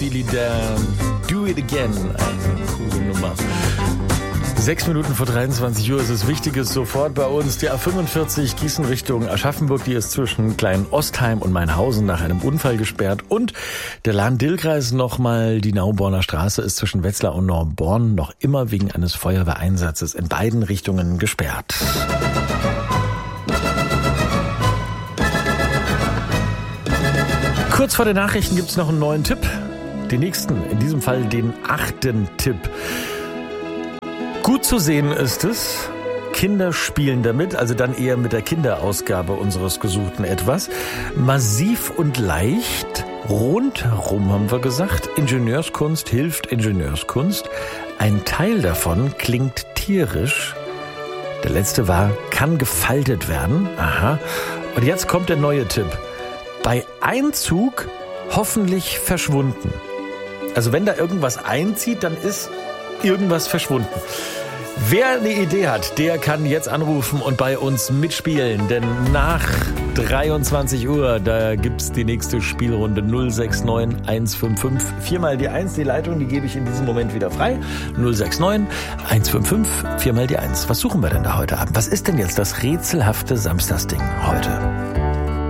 Steely Dan, Do It Again, eine coole Nummer. 6 Minuten vor 23 Uhr ist es Wichtiges sofort bei uns. Die A45 Gießen Richtung Aschaffenburg, die ist zwischen Klein-Ostheim und Mainhausen nach einem Unfall gesperrt. Und der Lahn-Dill-Kreis nochmal, die Nauborner Straße ist zwischen Wetzlar und Norborn noch immer wegen eines Feuerwehreinsatzes in beiden Richtungen gesperrt. Kurz vor den Nachrichten gibt's noch einen neuen Tipp. Den nächsten, in diesem Fall den 8. Tipp. Gut zu sehen ist es, Kinder spielen damit, also dann eher mit der Kinderausgabe unseres gesuchten Etwas. Massiv und leicht, rundherum haben wir gesagt, Ingenieurskunst hilft Ingenieurskunst. Ein Teil davon klingt tierisch. Der letzte war, kann gefaltet werden. Aha. Und jetzt kommt der neue Tipp. Bei Einzug hoffentlich verschwunden. Also wenn da irgendwas einzieht, dann ist irgendwas verschwunden. Wer eine Idee hat, der kann jetzt anrufen und bei uns mitspielen, denn nach 23 Uhr, da gibt's die nächste Spielrunde 069 155 4 mal die 1. Die Leitung, die gebe ich in diesem Moment wieder frei. 069 155 4 mal die 1. Was suchen wir denn da heute Abend? Was ist denn jetzt das rätselhafte Samstagsding heute?